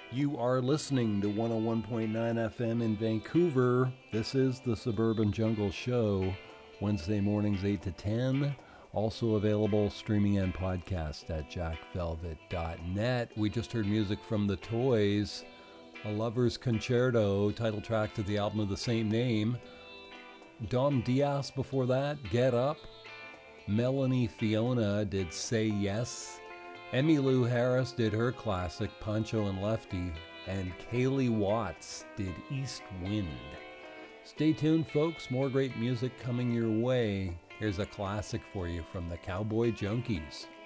You are listening to 101.9 FM in Vancouver. This is the Suburban Jungle Show, Wednesday mornings 8 to 10. Also available streaming and podcast at jackvelvet.net. We just heard music from The Toys, A Lover's Concerto, title track to the album of the same name. Dom Diaz before that, Get Up. Melanie Fiona did Say Yes. Emmylou Harris did her classic Pancho and Lefty, and Kaylee Watts did East Wind. Stay tuned, folks. More great music coming your way. Here's a classic for you from the Cowboy Junkies.